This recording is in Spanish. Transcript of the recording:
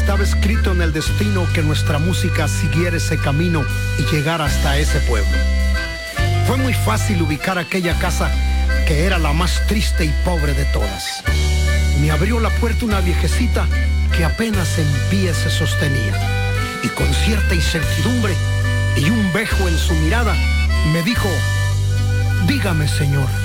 estaba escrito en el destino que nuestra música siguiera ese camino y llegara hasta ese pueblo. Fue muy fácil ubicar aquella casa que era la más triste y pobre de todas. Me abrió la puerta una viejecita que apenas en pie se sostenía, y con cierta incertidumbre y un bejo en su mirada me dijo: dígame, señor,